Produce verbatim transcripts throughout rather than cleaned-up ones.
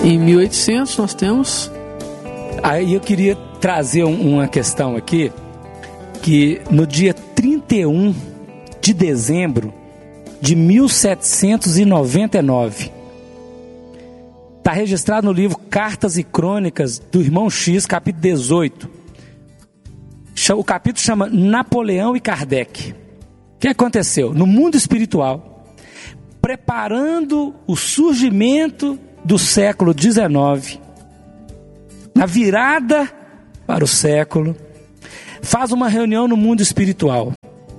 Em mil e oitocentos nós temos... Aí eu queria trazer uma questão aqui, que no dia trinta e um de dezembro de mil setecentos e noventa e nove, está registrado no livro Cartas e Crônicas do Irmão X, capítulo dezoito. O capítulo chama Napoleão e Kardec. O que aconteceu? No mundo espiritual, preparando o surgimento do século dezenove, na virada para o século, faz uma reunião no mundo espiritual,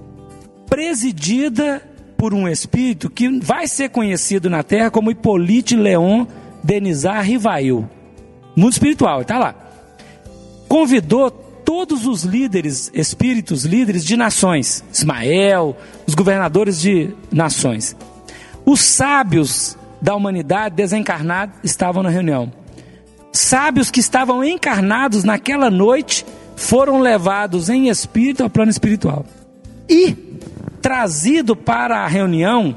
presidida por um espírito que vai ser conhecido na Terra como Hippolyte Léon Denisard Rivail. Mundo espiritual, está lá. Convidou todos os líderes, espíritos líderes de nações, Ismael, os governadores de nações. Os sábios da humanidade desencarnados estavam na reunião. Sábios que estavam encarnados naquela noite foram levados em espírito ao plano espiritual. E trazido para a reunião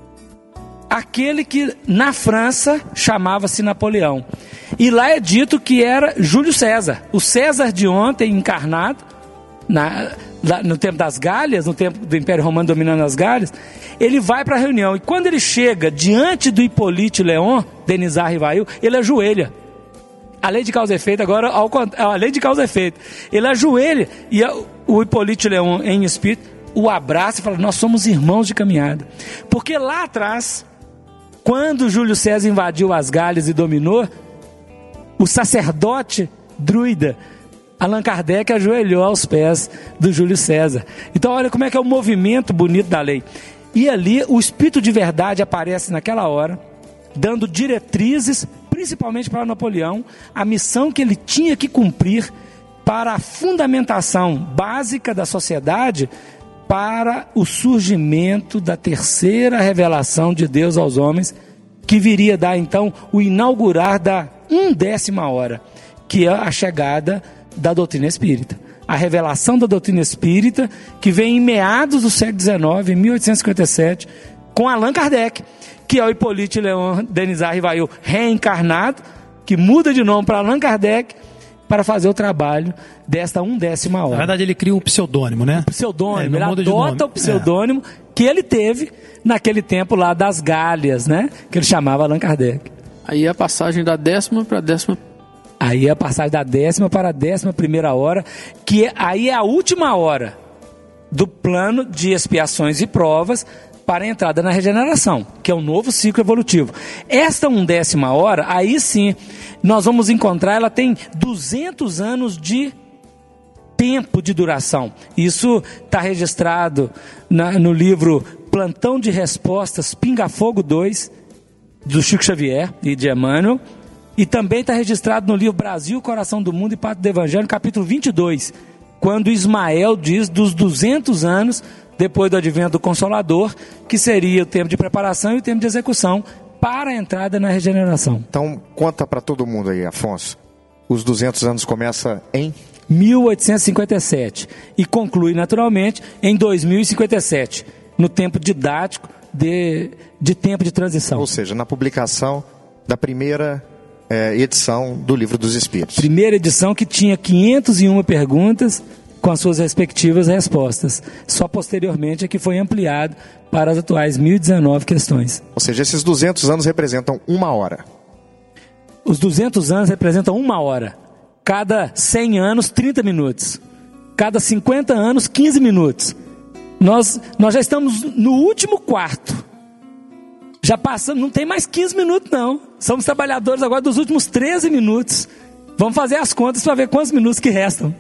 aquele que na França chamava-se Napoleão. E lá é dito que era Júlio César, o César de ontem encarnado, na, lá, no tempo das Gálias, no tempo do Império Romano dominando as Gálias. Ele vai para a reunião e quando ele chega diante do Hippolyte Léon Denisard Rivail, ele ajoelha. A lei de causa e efeito agora, ao, a lei de causa e efeito. Ele ajoelha e a, o Hippolyte Léon em espírito o abraça e fala: nós somos irmãos de caminhada. Porque lá atrás, quando Júlio César invadiu as Gálias e dominou, o sacerdote druida Allan Kardec ajoelhou aos pés do Júlio César. Então olha como é que é o movimento bonito da lei. E ali o Espírito de Verdade aparece naquela hora, dando diretrizes, principalmente para Napoleão, a missão que ele tinha que cumprir para a fundamentação básica da sociedade, para o surgimento da terceira revelação de Deus aos homens, que viria dar então o inaugurar da undécima hora, que é a chegada da doutrina espírita. A revelação da doutrina espírita, que vem em meados do século dezenove, em mil oitocentos e cinquenta e sete, com Allan Kardec, que é o Hippolyte Léon Denisard Rivail reencarnado, que muda de nome para Allan Kardec, para fazer o trabalho desta undécima hora. Na verdade, ele cria um pseudônimo, né? Um pseudônimo, é, ele adota o pseudônimo é. que ele teve naquele tempo lá das Gálias, né? Que ele chamava Allan Kardec. Aí a passagem da décima para a décima... Aí a passagem da décima para a décima primeira hora, que aí é a última hora do plano de expiações e provas para a entrada na regeneração, que é um novo ciclo evolutivo. Esta undécima hora, aí sim, nós vamos encontrar, ela tem duzentos anos de tempo de duração. Isso está registrado na, no livro Plantão de Respostas, Pinga Fogo dois, do Chico Xavier e de Emmanuel, e também está registrado no livro Brasil, Coração do Mundo e Pátria do Evangelho, capítulo vinte e dois, quando Ismael diz dos duzentos anos depois do advento do Consolador, que seria o tempo de preparação e o tempo de execução para a entrada na regeneração. Então, conta para todo mundo aí, Afonso. Os duzentos anos começa em? mil oitocentos e cinquenta e sete e conclui naturalmente em dois mil e cinquenta e sete, no tempo didático de, de tempo de transição. Ou seja, na publicação da primeira é, edição do Livro dos Espíritos. Primeira edição que tinha quinhentas e uma perguntas com as suas respectivas respostas. Só posteriormente é que foi ampliado para as atuais mil e dezenove questões. Ou seja, esses duzentos anos representam uma hora. Os duzentos anos representam uma hora. Cada cem anos, trinta minutos. Cada cinquenta anos, quinze minutos. Nós, nós já estamos no último quarto. Já passamos, não tem mais quinze minutos não. Somos trabalhadores agora dos últimos treze minutos. Vamos fazer as contas para ver quantos minutos que restam.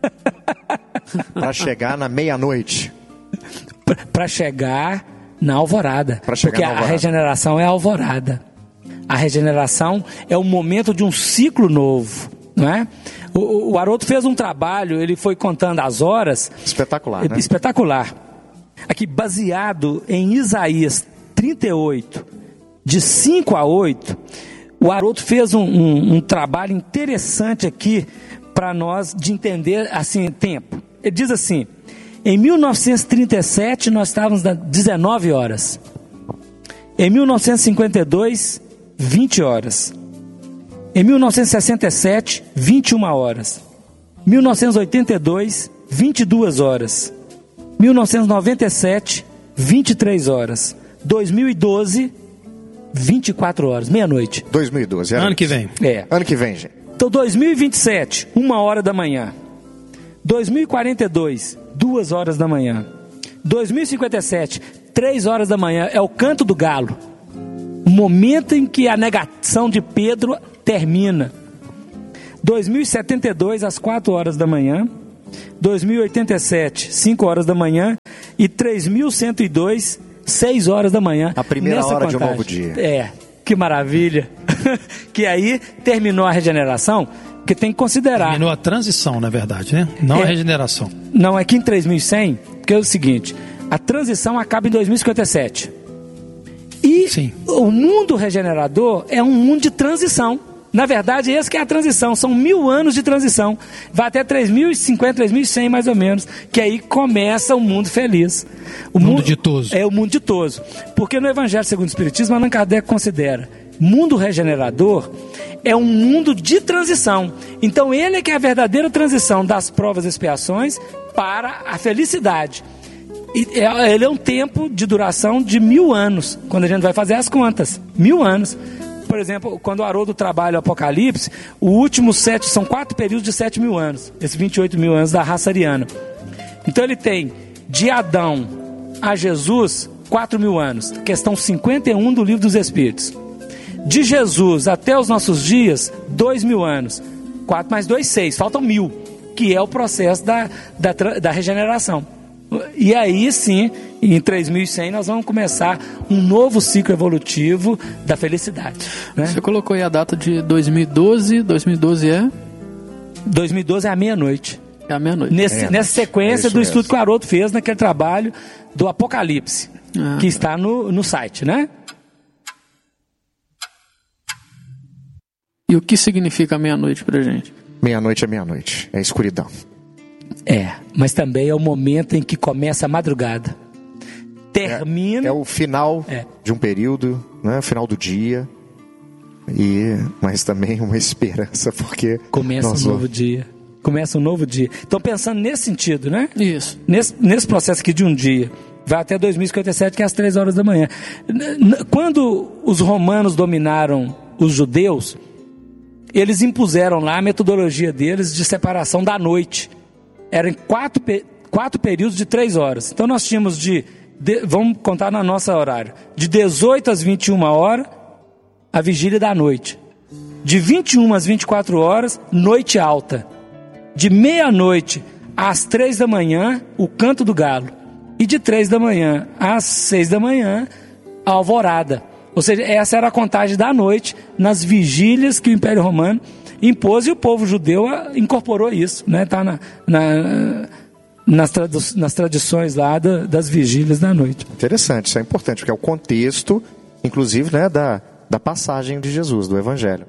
Para chegar na meia-noite. Para chegar na alvorada. Pra chegar Porque na alvorada. A regeneração é a alvorada. A regeneração é o momento de um ciclo novo, não é? O, o Haroldo fez um trabalho, ele foi contando as horas. Espetacular, né? Espetacular. Aqui, baseado em Isaías trinta e oito, de cinco a oito, o Haroldo fez um, um, um trabalho interessante aqui para nós de entender assim tempo. Ele diz assim: em mil novecentos e trinta e sete nós estávamos nas dezenove horas. Em mil novecentos e cinquenta e dois, vinte horas. Em mil novecentos e sessenta e sete, vinte e uma horas. mil novecentos e oitenta e dois, vinte e duas horas. mil novecentos e noventa e sete, vinte e três horas. dois mil e doze, vinte e quatro horas, meia-noite. dois mil e doze, era Ano que isso. vem. É. Ano que vem, gente. Então, dois mil e vinte e sete, uma hora da manhã. dois mil e quarenta e dois, duas horas da manhã. dois mil e cinquenta e sete, três horas da manhã, é o canto do galo. O momento em que a negação de Pedro termina. dois mil e setenta e dois, às quatro horas da manhã. dois mil e oitenta e sete, cinco horas da manhã. E três mil cento e dois, seis horas da manhã. A primeira Nessa hora de um contagem. novo dia. É, que maravilha. Que aí terminou a regeneração, que tem que considerar. Terminou a transição, na verdade, né? Não É. a regeneração. Não, é que em três mil e cem, porque é o seguinte, a transição acaba em dois mil e cinquenta e sete. E Sim. o mundo regenerador é um mundo de transição. Na verdade, esse que é a transição, são mil anos de transição. Vai até três mil e cinquenta, três mil e cem mais ou menos, que aí começa o mundo feliz. O Mundo ditoso. É o mundo ditoso. Porque no Evangelho segundo o Espiritismo, Allan Kardec considera mundo regenerador é um mundo de transição. Então ele é que é a verdadeira transição das provas e expiações para a felicidade. E é- ele é um tempo de duração de mil anos, quando a gente vai fazer as contas. Mil anos. Por exemplo, quando o Haroldo trabalha o Apocalipse, o último sete, são quatro períodos de sete mil anos. Esses vinte e oito mil anos da raça ariana. Então ele tem de Adão a Jesus, quatro mil anos. Questão cinquenta e um do Livro dos Espíritos. De Jesus até os nossos dias, dois mil anos. quatro mais dois, seis. Faltam mil. Que é o processo da, da, tra- da regeneração. E aí sim, em três mil e cem, nós vamos começar um novo ciclo evolutivo da felicidade. Né? Você colocou aí a data de dois mil e doze. dois mil e doze é, dois mil e doze é a meia-noite. é a meia-noite. Nesse, É, nessa sequência é isso do estudo mesmo. que o Haroldo fez naquele trabalho do Apocalipse, Ah. que está no, no site, né? E o que significa meia-noite pra gente? Meia-noite é meia-noite. É escuridão. É, mas também é o momento em que começa a madrugada. Termina. É o final É. de um período, né? O final do dia. E, mas também uma esperança, porque Começa nós um novo dia. Começa um novo dia. Então, pensando nesse sentido, né? Isso. Nesse, nesse processo aqui de um dia, vai até dois mil e cinquenta e sete, que é às três horas da manhã. N- n- Quando os romanos dominaram os judeus, eles impuseram lá a metodologia deles de separação da noite. Eram quatro, pe- quatro períodos de três horas. Então nós tínhamos de, de, vamos contar na nossa horário, de dezoito às vinte e uma horas, a vigília da noite. De vinte e uma às vinte e quatro horas, noite alta. De meia-noite às três da manhã, o canto do galo. E de três da manhã às seis da manhã, a alvorada. Ou seja, essa era a contagem da noite nas vigílias que o Império Romano impôs, e o povo judeu ah, incorporou isso, né? Está na, na, nas, tradu- nas tradições lá da- das vigílias da noite. Interessante, isso é importante, porque é o contexto, inclusive, né, da, da passagem de Jesus, do Evangelho.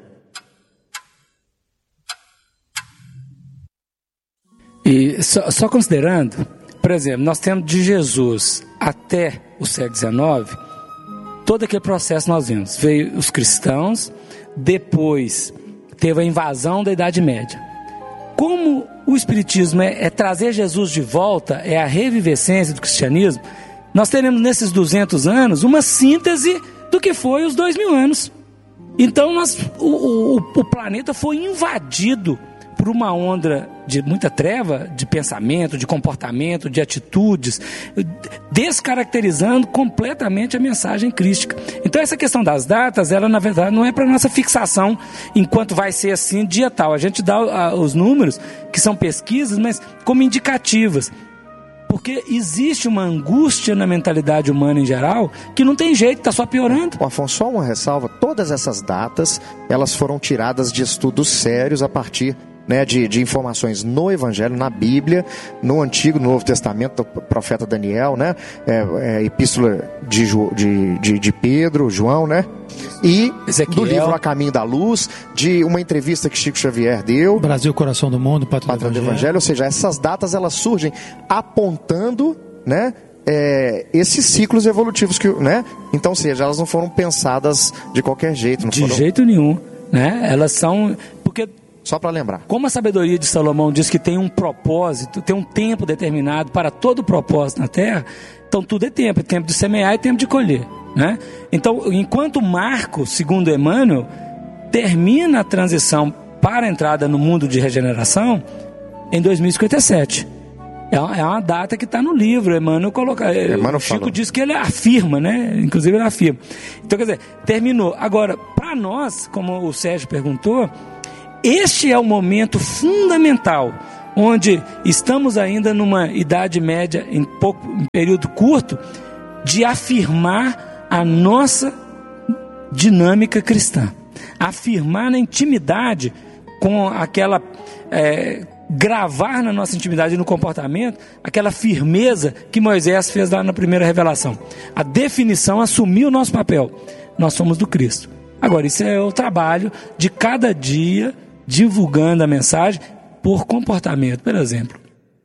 E só, só considerando, por exemplo, nós temos de Jesus até o século dezenove, todo aquele processo nós vimos. Veio os cristãos, depois teve a invasão da Idade Média. Como o Espiritismo é, é trazer Jesus de volta, é a revivescência do cristianismo, nós teremos nesses duzentos anos uma síntese do que foi os dois mil anos. Então nós, o, o, o planeta foi invadido por uma onda de muita treva, de pensamento, de comportamento, de atitudes, descaracterizando completamente a mensagem crística. Então essa questão das datas, ela na verdade não é para nossa fixação enquanto vai ser assim dia tal. A gente dá ah, os números, que são pesquisas, mas como indicativas. Porque existe uma angústia na mentalidade humana em geral que não tem jeito, está só piorando. O Afonso, só uma ressalva, todas essas datas, elas foram tiradas de estudos sérios a partir, né, de, de informações no Evangelho, na Bíblia, no Antigo, no Novo Testamento, do profeta Daniel, né, é, é, Epístola de, Ju, de, de, de Pedro, João, né, e Ezequiel. do livro A Caminho da Luz, de uma entrevista que Chico Xavier deu, Brasil, coração do mundo, pátria do Pátria do Evangelho. Evangelho, ou seja, essas datas elas surgem apontando, né, é, esses ciclos evolutivos que, né, então, ou seja, elas não foram pensadas de qualquer jeito, não De foram... jeito nenhum. né? Elas são... Porque, só para lembrar, como a sabedoria de Salomão diz que tem um propósito, tem um tempo determinado para todo propósito na terra, então tudo é tempo, é tempo de semear e tempo de colher, né? Então, enquanto Marcos, segundo Emmanuel, termina a transição para a entrada no mundo de regeneração em dois mil e cinquenta e sete. É uma data que está no livro. Emmanuel coloca. O Chico falou. Diz que ele afirma, né? Inclusive ele afirma. Então, quer dizer, terminou. Agora, para nós, como o Sérgio perguntou, este é o momento fundamental, onde estamos ainda numa idade média, em pouco, em período curto, de afirmar a nossa dinâmica cristã. Afirmar na intimidade com aquela... É, gravar na nossa intimidade e no comportamento aquela firmeza que Moisés fez lá na primeira revelação. A definição assumiu o nosso papel. Nós somos do Cristo. Agora, isso é o trabalho de cada dia divulgando a mensagem por comportamento, por exemplo.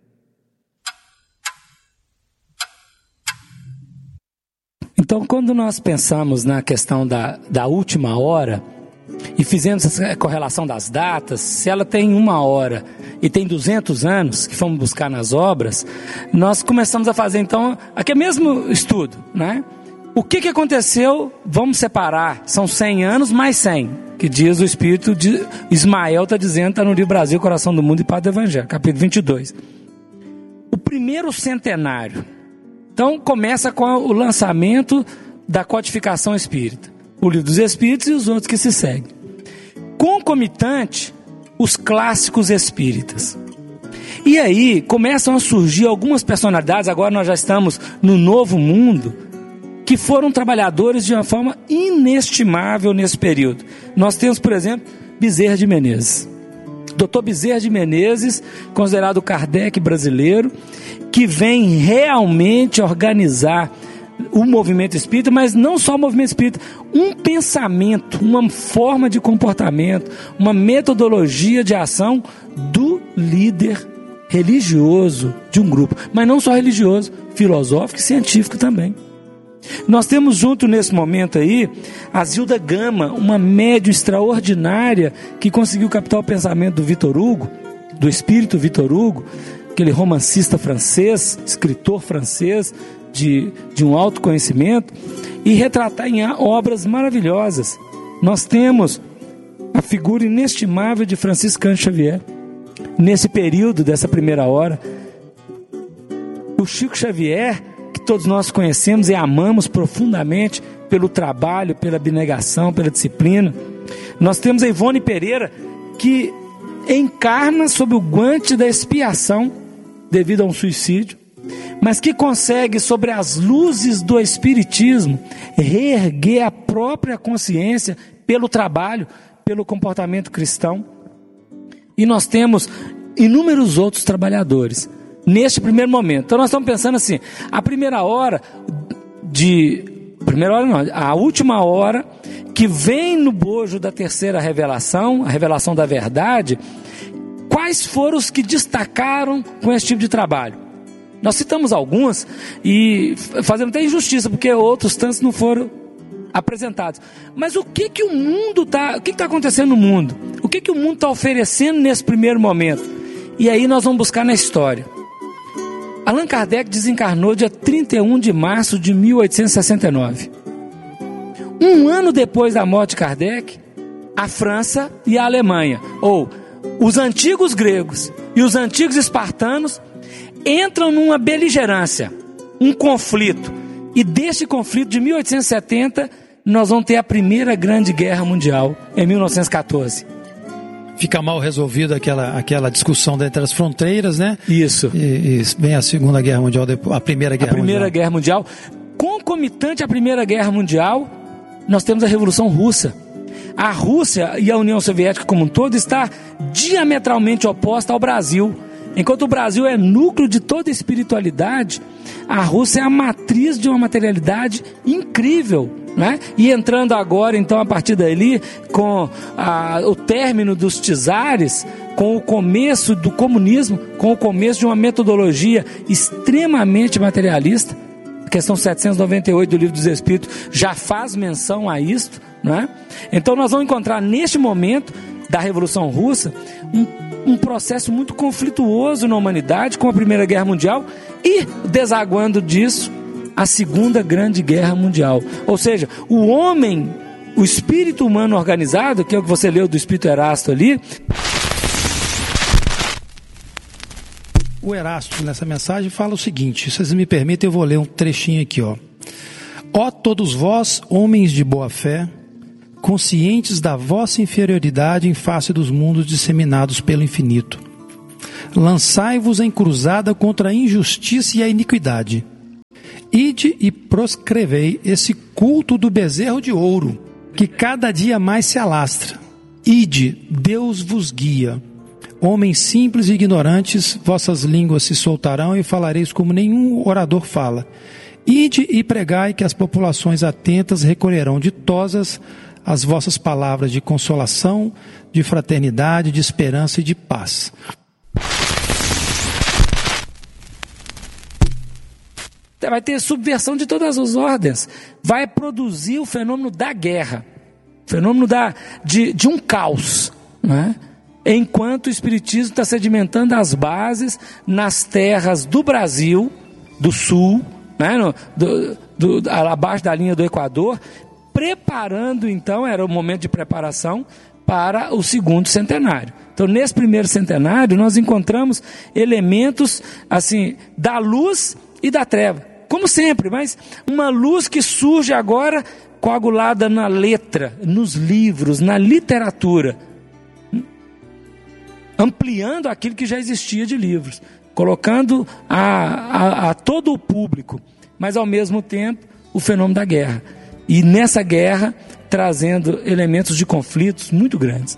Então, quando nós pensamos na questão da, da última hora e fizemos essa correlação das datas, se ela tem uma hora e tem duzentos anos, que fomos buscar nas obras, nós começamos a fazer então, aqui é mesmo estudo, né? O que que aconteceu? Vamos separar, são cem anos mais cem, que diz o Espírito de Ismael, está dizendo, está no livro Brasil, Coração do Mundo e Padre do Evangelho, capítulo vinte e dois. O primeiro centenário, então começa com o lançamento da codificação espírita, o livro dos Espíritos e os outros que se seguem. Concomitante, os clássicos espíritas. E aí começam a surgir algumas personalidades, agora nós já estamos no novo mundo, que foram trabalhadores de uma forma inestimável nesse período. Nós temos, por exemplo, Bezerra de Menezes. doutor Bezerra de Menezes, considerado o Kardec brasileiro, que vem realmente organizar o movimento espírita, mas não só o movimento espírita, um pensamento, uma forma de comportamento, uma metodologia de ação do líder religioso de um grupo, mas não só religioso, filosófico e científico também. Nós temos junto nesse momento aí a Zilda Gama, uma médium extraordinária que conseguiu captar o pensamento do Victor Hugo, do espírito Victor Hugo, aquele romancista francês, escritor francês, De, de um alto conhecimento, e retratar em obras maravilhosas. Nós temos a figura inestimável de Francisco Cândido Xavier, nesse período dessa primeira hora. O Chico Xavier, que todos nós conhecemos e amamos profundamente pelo trabalho, pela abnegação, pela disciplina. Nós temos a Ivone Pereira, que encarna sob o guante da expiação devido a um suicídio, mas que consegue, sobre as luzes do Espiritismo, reerguer a própria consciência pelo trabalho, pelo comportamento cristão. E nós temos inúmeros outros trabalhadores neste primeiro momento. Então nós estamos pensando assim, a primeira hora de... Primeira hora não, a última hora que vem no bojo da terceira revelação, a revelação da verdade. Quais foram os que destacaram com esse tipo de trabalho? Nós citamos alguns e fazemos até injustiça, porque outros tantos não foram apresentados. Mas o que que o mundo está, o que está acontecendo no mundo? O que que o mundo está oferecendo nesse primeiro momento? E aí nós vamos buscar na história. Allan Kardec desencarnou dia trinta e um de março de mil oitocentos e sessenta e nove. Um ano depois da morte de Kardec, a França e a Alemanha, ou os antigos gregos e os antigos espartanos, entram numa beligerância, um conflito, e deste conflito de mil oitocentos e setenta nós vamos ter a primeira grande guerra mundial em mil novecentos e catorze. Fica mal resolvida aquela, aquela discussão entre as fronteiras, né? Isso. E, e vem a Segunda Guerra Mundial, depois, a Primeira Guerra Mundial. A Primeira Mundial. Guerra Mundial. Concomitante à Primeira Guerra Mundial, nós temos a Revolução Russa. A Rússia e a União Soviética como um todo está diametralmente oposta ao Brasil. Enquanto o Brasil é núcleo de toda espiritualidade, a Rússia é a matriz de uma materialidade incrível, né? E entrando agora, então, a partir dali, com a, o término dos czares, com o começo do comunismo, com o começo de uma metodologia extremamente materialista, a questão setecentos e noventa e oito do Livro dos Espíritos já faz menção a isto, não é? Então nós vamos encontrar neste momento da Revolução Russa um, um processo muito conflituoso na humanidade, com a Primeira Guerra Mundial e, desaguando disso, a Segunda Grande Guerra Mundial. Ou seja, o homem, o espírito humano organizado, que é o que você leu do Espírito Erasto ali. O Erasto, nessa mensagem, fala o seguinte, se vocês me permitem, eu vou ler um trechinho aqui, ó. Ó todos vós, homens de boa fé, conscientes da vossa inferioridade em face dos mundos disseminados pelo infinito, lançai-vos em cruzada contra a injustiça e a iniquidade. Ide e proscrevei esse culto do bezerro de ouro, que cada dia mais se alastra. Ide, Deus vos guia. Homens simples e ignorantes, vossas línguas se soltarão e falareis como nenhum orador fala. Ide e pregai que as populações atentas recolherão ditosas as vossas palavras de consolação, de fraternidade, de esperança e de paz. Vai ter subversão de todas as ordens. Vai produzir o fenômeno da guerra. O fenômeno da, de, de um caos, né? Enquanto o Espiritismo está sedimentando as bases nas terras do Brasil, do Sul, né? no, do, do, abaixo da linha do Equador, preparando então, era o momento de preparação para o segundo centenário. Então, nesse primeiro centenário, nós encontramos elementos assim da luz e da treva, como sempre, mas uma luz que surge agora coagulada na letra, nos livros, na literatura, ampliando aquilo que já existia de livros, colocando a, a, a todo o público, mas ao mesmo tempo o fenômeno da guerra, e nessa guerra trazendo elementos de conflitos muito grandes.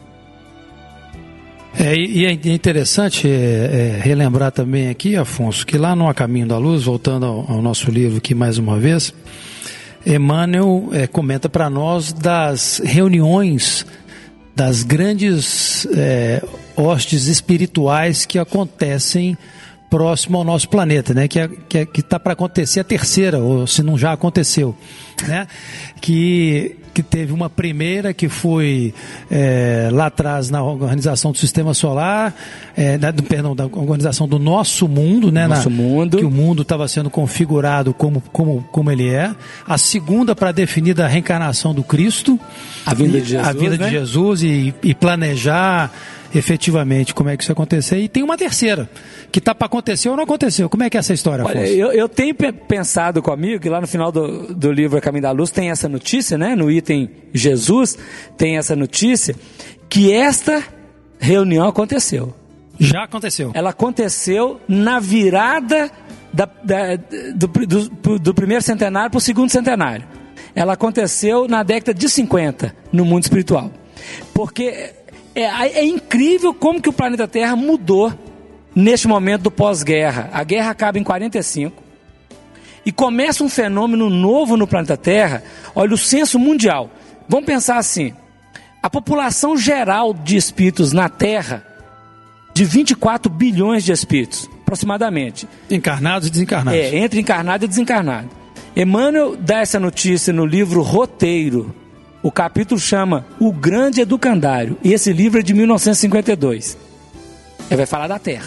É, e é interessante é, é, relembrar também aqui, Afonso, que lá no A Caminho da Luz, voltando ao, ao nosso livro aqui mais uma vez, Emmanuel é, comenta para nós das reuniões das grandes é, hostes espirituais que acontecem próximo ao nosso planeta, né? Que é, que é, que está para acontecer a terceira, ou se não já aconteceu, né? Que que teve uma primeira que foi é, lá atrás na organização do Sistema Solar, é, da, do, perdão, da organização do nosso mundo, né? Nosso na, mundo. Que o mundo estava sendo configurado como, como, como ele é. A segunda para definir a reencarnação do Cristo, a vinda de Jesus, a vinda né? de Jesus e, e planejar efetivamente como é que isso ia acontecer. E tem uma terceira, que está para acontecer ou não aconteceu. Como é que é essa história, Afonso? Olha, eu, eu tenho pensado comigo, que lá no final do, do livro A Caminho da Luz tem essa notícia, né? No item Jesus tem essa notícia, que esta reunião aconteceu. Já aconteceu. Ela aconteceu na virada da, da, do, do, do primeiro centenário para o segundo centenário. Ela aconteceu na década de cinquenta, no mundo espiritual. Porque É, é incrível como que o planeta Terra mudou neste momento do pós-guerra. A guerra acaba em quarenta e cinco e começa um fenômeno novo no planeta Terra. Olha, o censo mundial. Vamos pensar assim, a população geral de espíritos na Terra, de vinte e quatro bilhões de espíritos, aproximadamente. Encarnados e desencarnados. É, entre encarnado e desencarnado. Emmanuel dá essa notícia no livro Roteiro. O capítulo chama O Grande Educandário. E esse livro é de mil novecentos e cinquenta e dois. Ele vai falar da Terra.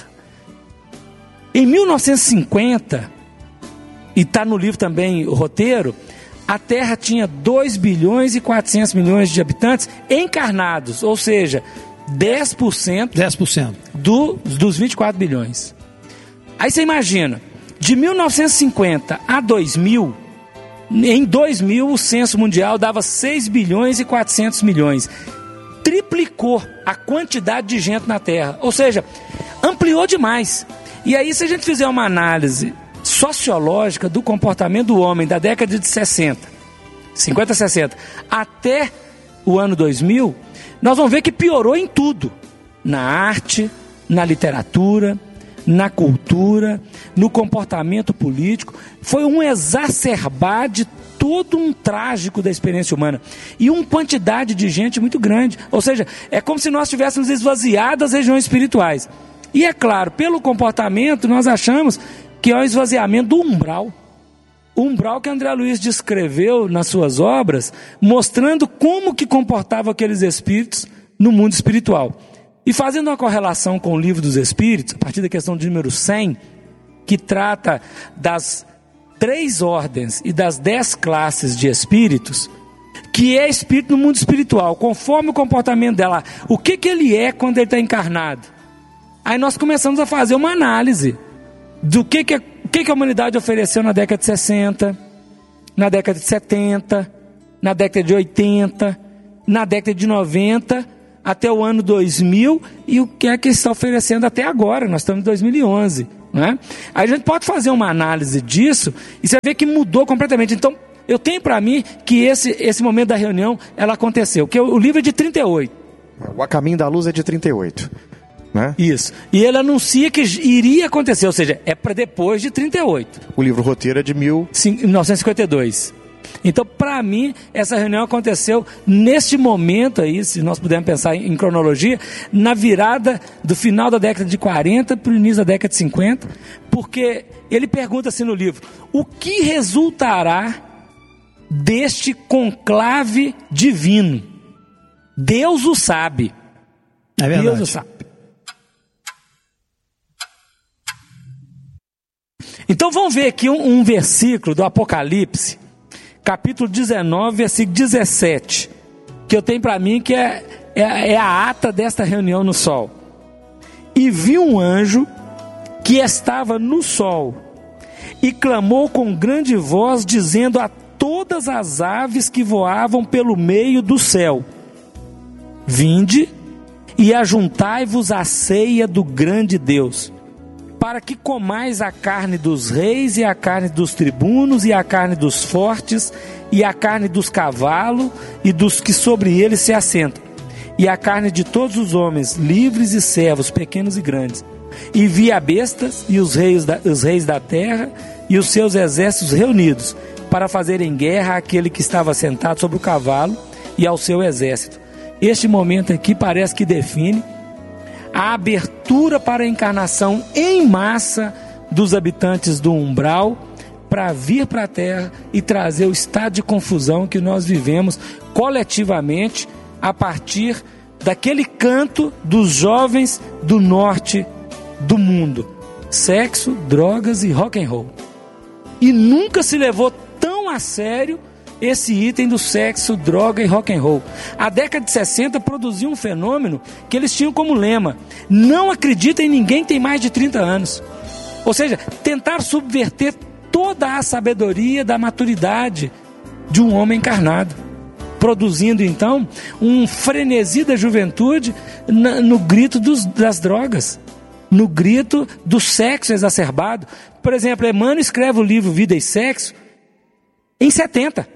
Em mil novecentos e cinquenta, e está no livro também o Roteiro, a Terra tinha dois bilhões e quatrocentos milhões de habitantes encarnados. Ou seja, dez por cento, dez por cento. Do, dos vinte e quatro bilhões. Aí você imagina, de mil novecentos e cinquenta a dois mil... Em dois mil, o censo mundial dava seis bilhões e quatrocentos milhões. Triplicou a quantidade de gente na Terra. Ou seja, ampliou demais. E aí, se a gente fizer uma análise sociológica do comportamento do homem da década de sessenta, cinquenta, sessenta, até o ano dois mil, nós vamos ver que piorou em tudo. Na arte, na literatura, na cultura, no comportamento político. Foi um exacerbar de todo um trágico da experiência humana. E uma quantidade de gente muito grande. Ou seja, é como se nós tivéssemos esvaziado as regiões espirituais. E é claro, pelo comportamento, nós achamos que é um esvaziamento do umbral. umbral que André Luiz descreveu nas suas obras, mostrando como que comportavam aqueles espíritos no mundo espiritual. E fazendo uma correlação com o Livro dos Espíritos, a partir da questão de número cem, que trata das três ordens e das dez classes de espíritos, que é espírito no mundo espiritual, conforme o comportamento dela, o que, que ele é quando ele está encarnado. Aí nós começamos a fazer uma análise do que, que, o que, que a humanidade ofereceu na década de sessenta, na década de setenta, na década de oitenta, na década de noventa, até o ano dois mil, e o que é que está oferecendo até agora. Nós estamos em dois mil e onze. Né? Aí a gente pode fazer uma análise disso e você vê que mudou completamente. Então, eu tenho para mim que esse, esse momento da reunião, ela aconteceu. Porque o livro é de trinta e oito. O A Caminho da Luz é de trinta e oito. Né? Isso. E ele anuncia que iria acontecer, ou seja, é para depois de trinta e oito. O livro roteiro é de mil... mil novecentos e cinquenta e dois. Então, para mim, essa reunião aconteceu neste momento aí, se nós pudermos pensar em cronologia, na virada do final da década de quarenta para o início da década de cinquenta, porque ele pergunta assim no livro: o que resultará deste conclave divino? Deus o sabe. É verdade. Deus o sabe. Então vamos ver aqui um, um versículo do Apocalipse, capítulo dezenove, versículo dezessete, que eu tenho para mim que é, é, é a ata desta reunião no sol. E vi um anjo que estava no sol e clamou com grande voz, dizendo a todas as aves que voavam pelo meio do céu: vinde e ajuntai-vos à ceia do grande Deus, para que comais a carne dos reis, e a carne dos tribunos, e a carne dos fortes, e a carne dos cavalos, e dos que sobre eles se assentam, e a carne de todos os homens, livres e servos, pequenos e grandes. E vi a bestas, e os reis da, os reis da terra, e os seus exércitos reunidos, para fazerem guerra àquele que estava sentado sobre o cavalo, e ao seu exército. Este momento aqui parece que define a abertura para a encarnação em massa dos habitantes do umbral, para vir para a Terra e trazer o estado de confusão que nós vivemos coletivamente a partir daquele canto dos jovens do norte do mundo: sexo, drogas e rock and roll. E nunca se levou tão a sério esse item do sexo, droga e rock and roll. A década de sessenta produziu um fenômeno que eles tinham como lema: não acredita em ninguém que tem mais de trinta anos. Ou seja, tentar subverter toda a sabedoria da maturidade de um homem encarnado, produzindo então um frenesi da juventude na, no grito dos, das drogas, no grito do sexo exacerbado. Por exemplo, Emmanuel escreve o livro Vida e Sexo em setenta.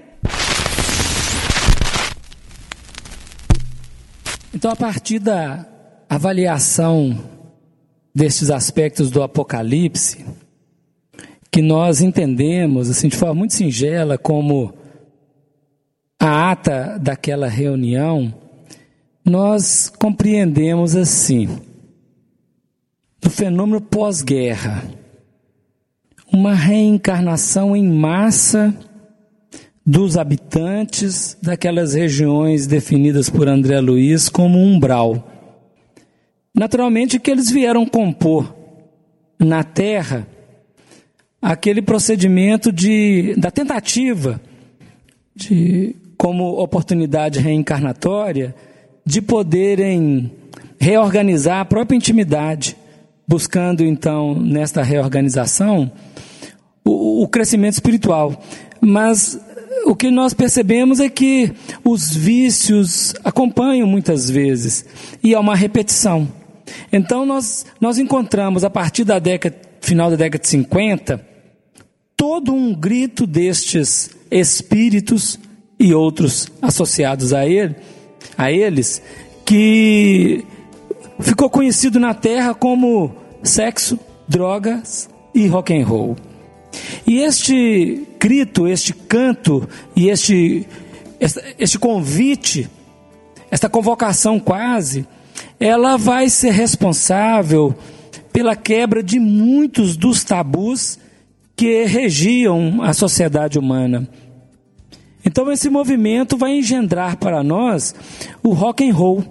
Então, a partir da avaliação destes aspectos do Apocalipse, que nós entendemos assim de forma muito singela como a ata daquela reunião, nós compreendemos assim: no fenômeno pós-guerra, uma reencarnação em massa dos habitantes daquelas regiões definidas por André Luiz como umbral. Naturalmente que eles vieram compor na Terra aquele procedimento de, da tentativa, de, como oportunidade reencarnatória, de poderem reorganizar a própria intimidade, buscando então nesta reorganização o, o crescimento espiritual. Mas o que nós percebemos é que os vícios acompanham muitas vezes, e é uma repetição. Então nós, nós encontramos, a partir da década, final da década de cinquenta, todo um grito destes espíritos e outros associados a, ele, a eles, que ficou conhecido na Terra como sexo, drogas e rock and roll. E este grito, este canto e este, este convite, esta convocação quase, ela vai ser responsável pela quebra de muitos dos tabus que regiam a sociedade humana. Então esse movimento vai engendrar para nós o rock and roll,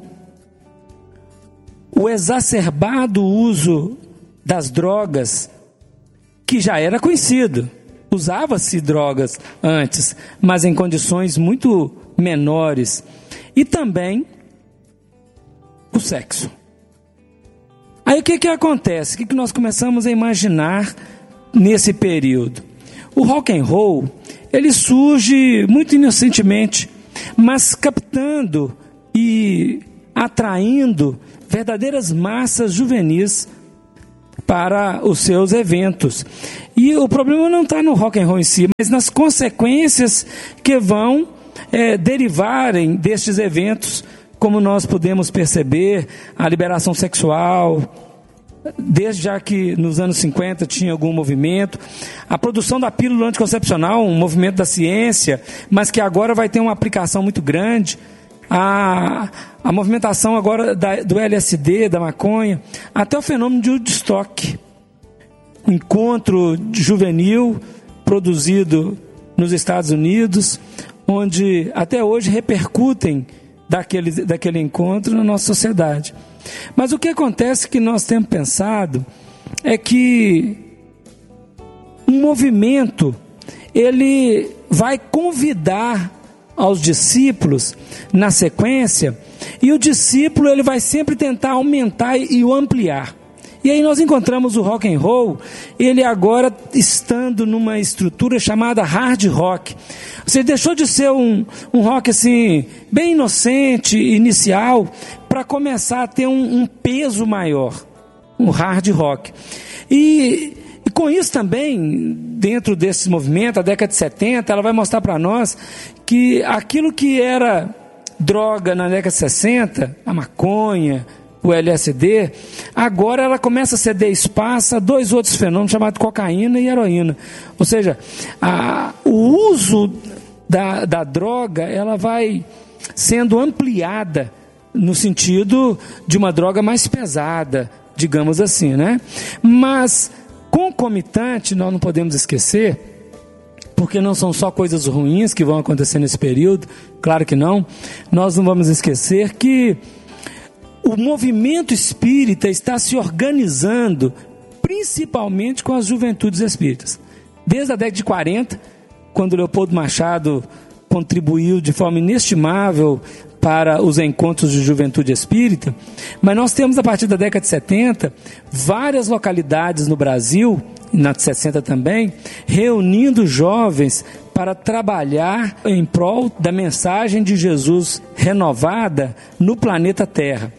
o exacerbado uso das drogas, que já era conhecido. Usava-se drogas antes, mas em condições muito menores. E também o sexo. Aí o que, que acontece? O que, que nós começamos a imaginar nesse período? O rock and roll, ele surge muito inocentemente, mas captando e atraindo verdadeiras massas juvenis para os seus eventos. E o problema não está no rock and roll em si, mas nas consequências que vão é, derivarem destes eventos, como nós podemos perceber, a liberação sexual, desde já que nos anos cinquenta tinha algum movimento, a produção da pílula anticoncepcional, um movimento da ciência, mas que agora vai ter uma aplicação muito grande, a, a movimentação agora da, do L S D, da maconha, até o fenômeno de Woodstock, um encontro juvenil produzido nos Estados Unidos, onde até hoje repercutem daquele, daquele encontro na nossa sociedade. Mas o que acontece que nós temos pensado é que um movimento, ele vai convidar aos discípulos na sequência, e o discípulo ele vai sempre tentar aumentar e o ampliar. E aí nós encontramos o rock and roll, ele agora estando numa estrutura chamada hard rock. Você deixou de ser um, um rock assim, bem inocente, inicial, para começar a ter um, um peso maior, um hard rock. E, e com isso também, dentro desse movimento, a década de setenta, ela vai mostrar para nós que aquilo que era droga na década de sessenta, a maconha, o L S D, agora ela começa a ceder espaço a dois outros fenômenos chamados cocaína e heroína. Ou seja, a, o uso da, da droga, ela vai sendo ampliada no sentido de uma droga mais pesada, digamos assim, né? Mas, concomitante, nós não podemos esquecer, porque não são só coisas ruins que vão acontecer nesse período, claro que não, nós não vamos esquecer que o movimento espírita está se organizando principalmente com as juventudes espíritas. Desde a década de quarenta, quando Leopoldo Machado contribuiu de forma inestimável para os encontros de juventude espírita, mas nós temos a partir da década de setenta várias localidades no Brasil, na de sessenta também, reunindo jovens para trabalhar em prol da mensagem de Jesus renovada no planeta Terra.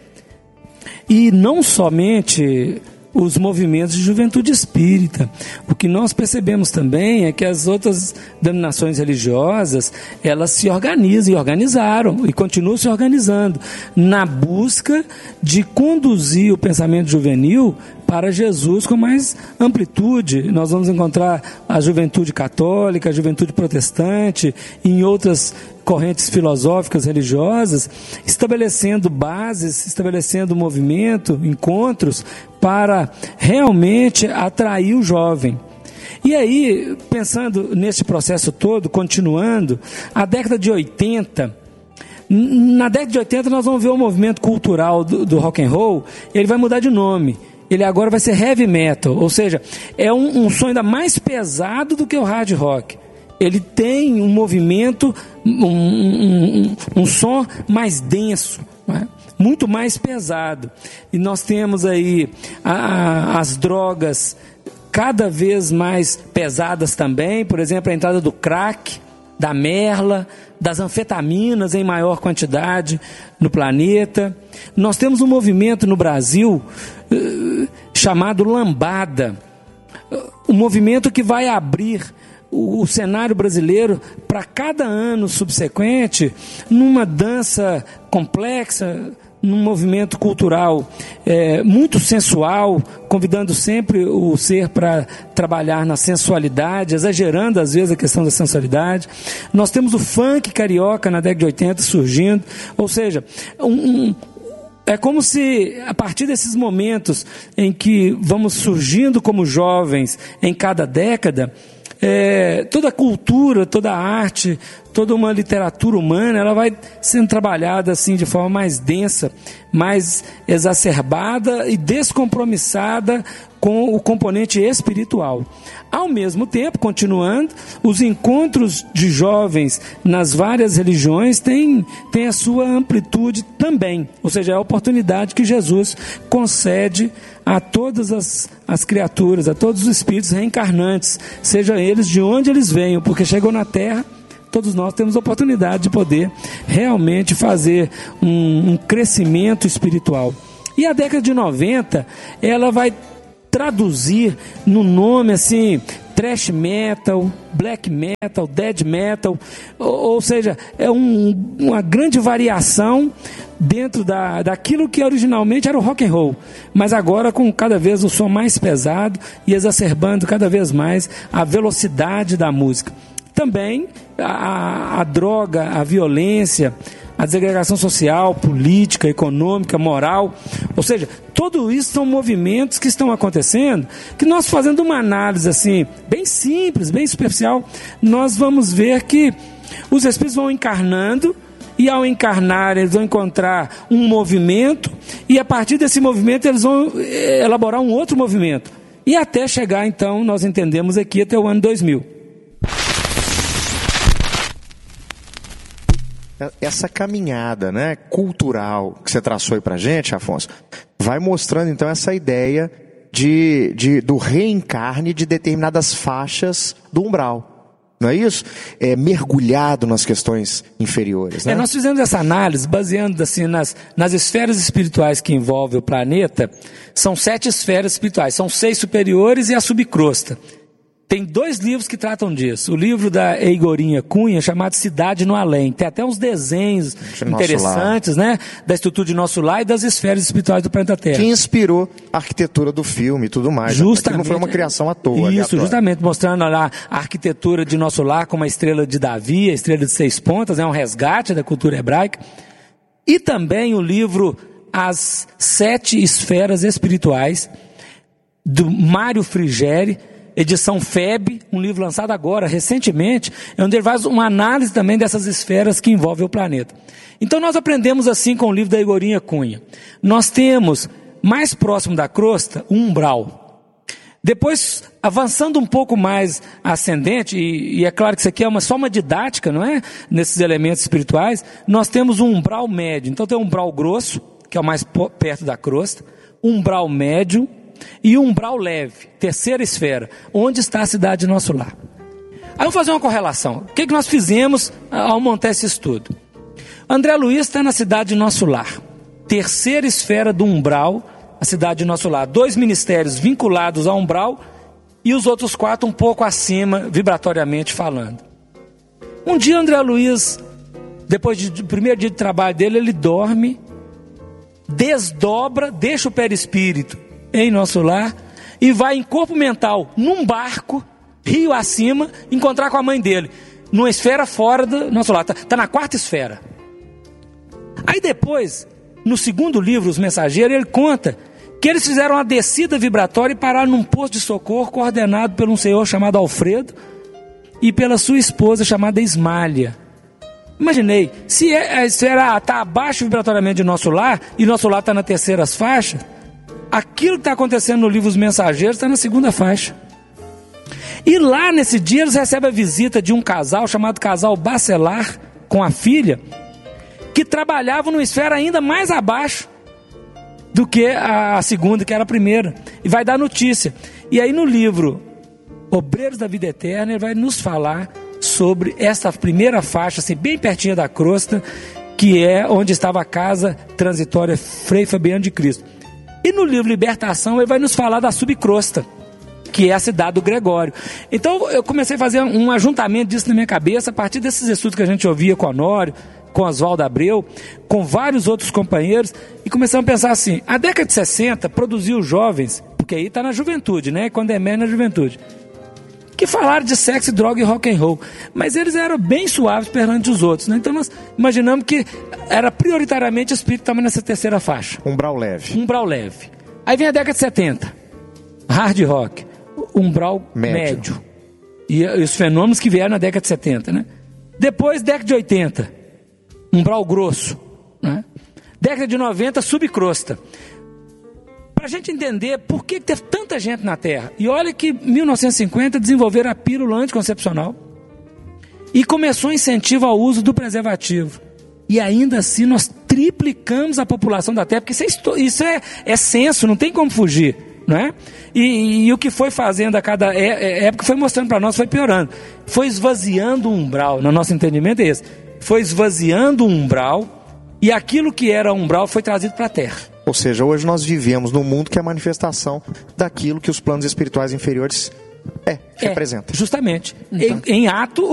E não somente os movimentos de juventude espírita. O que nós percebemos também é que as outras denominações religiosas, elas se organizam e organizaram e continuam se organizando na busca de conduzir o pensamento juvenil para Jesus com mais amplitude. Nós vamos encontrar a juventude católica, a juventude protestante, em outras correntes filosóficas, religiosas, estabelecendo bases, estabelecendo movimento, encontros, para realmente atrair o jovem. E aí, pensando nesse processo todo, continuando, a década de oitenta, na década de oitenta nós vamos ver o movimento cultural do, do rock and roll, ele vai mudar de nome. Ele agora vai ser heavy metal, ou seja, é um, um som ainda mais pesado do que o hard rock. Ele tem um movimento, um, um, um, um som mais denso, né? Muito mais pesado. E nós temos aí a, a, as drogas cada vez mais pesadas também, por exemplo, a entrada do crack, da merla, das anfetaminas em maior quantidade no planeta. Nós temos um movimento no Brasil uh, chamado lambada, um movimento que vai abrir o, o cenário brasileiro para cada ano subsequente numa dança complexa, num movimento cultural é, muito sensual, convidando sempre o ser para trabalhar na sensualidade, exagerando às vezes a questão da sensualidade. Nós temos o funk carioca na década de oitenta surgindo, ou seja, um, um, é como se, a partir desses momentos em que vamos surgindo como jovens em cada década, é, toda a cultura, toda a arte, toda uma literatura humana, ela vai sendo trabalhada assim de forma mais densa, mais exacerbada e descompromissada com o componente espiritual. Ao mesmo tempo, continuando, os encontros de jovens nas várias religiões têm, têm a sua amplitude também, ou seja, é a oportunidade que Jesus concede a todas as, as criaturas, a todos os espíritos reencarnantes, seja eles de onde eles venham, porque chegam na Terra, todos nós temos a oportunidade de poder realmente fazer um, um crescimento espiritual. E a década de noventa, ela vai traduzir no nome assim, thrash metal, black metal, dead metal, ou, ou seja, é um, uma grande variação dentro da, daquilo que originalmente era o rock and roll, mas agora com cada vez o som mais pesado e exacerbando cada vez mais a velocidade da música. Também a, a droga, a violência, a desagregação social, política, econômica, moral, ou seja, tudo isso são movimentos que estão acontecendo, que nós fazendo uma análise assim, bem simples, bem superficial, nós vamos ver que os espíritos vão encarnando, e ao encarnar eles vão encontrar um movimento, e a partir desse movimento eles vão elaborar um outro movimento, e até chegar então, nós entendemos aqui até o ano dois mil. Essa caminhada, né, cultural que você traçou aí pra gente, Afonso, vai mostrando então essa ideia de, de, do reencarne de determinadas faixas do umbral. Não é isso? É mergulhado nas questões inferiores, né? É, nós fizemos essa análise baseando assim, nas, nas esferas espirituais que envolvem o planeta. São sete esferas espirituais, são seis superiores e a subcrosta. Tem dois livros que tratam disso. O livro da Eigorinha Cunha, chamado Cidade no Além. Tem até uns desenhos de interessantes, né? Da estrutura de nosso lar e das esferas espirituais do planeta Terra. Que inspirou a arquitetura do filme e tudo mais. Justamente. Não foi uma criação à toa. Isso, aleatória. Justamente, mostrando lá a arquitetura de nosso lar como a estrela de Davi, a estrela de seis pontas, é um resgate da cultura hebraica. E também o livro As Sete Esferas Espirituais, do Mário Frigeri, edição F E B, um livro lançado agora, recentemente, onde ele faz uma análise também dessas esferas que envolvem o planeta. Então nós aprendemos assim com o livro da Eigorinha Cunha. Nós temos, mais próximo da crosta, um umbral. Depois, avançando um pouco mais ascendente, e, e é claro que isso aqui é uma, só uma didática, não é? Nesses elementos espirituais, nós temos um umbral médio. Então tem um umbral grosso, que é o mais perto da crosta, um umbral médio, e um umbral leve, terceira esfera, onde está a cidade de nosso lar. Aí eu vou fazer uma correlação. O que, que nós fizemos ao montar esse estudo? André Luiz está na cidade de nosso lar, terceira esfera do umbral, a cidade de nosso lar. Dois ministérios vinculados ao umbral e os outros quatro um pouco acima, vibratoriamente falando. Um dia André Luiz, depois do primeiro dia de trabalho dele, ele dorme, desdobra, deixa o perispírito em nosso lar, e vai em corpo mental, num barco, rio acima, encontrar com a mãe dele, numa esfera fora do nosso lar, está tá na quarta esfera. Aí depois, no segundo livro, Os Mensageiros, ele conta que eles fizeram uma descida vibratória e pararam num posto de socorro, coordenado por um senhor chamado Alfredo, e pela sua esposa chamada Ismália. Imaginei, se a esfera está abaixo vibratoriamente de nosso lar, e nosso lar está na terceira faixa, aquilo que está acontecendo no livro Os Mensageiros está na segunda faixa. E lá nesse dia eles recebem a visita de um casal chamado casal Bacelar, com a filha, que trabalhava numa esfera ainda mais abaixo do que a segunda, que era a primeira. E vai dar notícia. E aí no livro Obreiros da Vida Eterna, ele vai nos falar sobre essa primeira faixa, assim, bem pertinho da crosta, que é onde estava a casa transitória Frei Fabiano de Cristo. E no livro Libertação ele vai nos falar da subcrosta, que é a cidade do Gregório. Então eu comecei a fazer um ajuntamento disso na minha cabeça, a partir desses estudos que a gente ouvia com Honório, com Oswaldo Abreu, com vários outros companheiros, e começamos a pensar assim, a década de sessenta produziu jovens, porque aí está na juventude, né? Quando é médio na juventude, que falaram de sexo, droga e rock and roll. Mas eles eram bem suaves perante os outros, né? Então nós imaginamos que era prioritariamente o espírito que estava nessa terceira faixa. Umbral leve. Umbral leve. Aí vem a década de setenta. Hard rock. Umbral médio. médio. E, e os fenômenos que vieram na década de setenta, né? Depois, década de oitenta. Umbral grosso, né? Década de noventa, subcrosta. Para a gente entender por que teve tanta gente na Terra. E olha que em mil novecentos e cinquenta desenvolveram a pílula anticoncepcional e começou o incentivo ao uso do preservativo. E ainda assim nós triplicamos a população da Terra, porque isso é, isso é, é censo, não tem como fugir, não é? E, e, e o que foi fazendo a cada é, é, época foi mostrando para nós, foi piorando. Foi esvaziando o umbral, no nosso entendimento é esse. Foi esvaziando o umbral e aquilo que era umbral foi trazido para a Terra. Ou seja, hoje nós vivemos num mundo que é a manifestação daquilo que os planos espirituais inferiores é, é representam. Justamente. Então. Em, em ato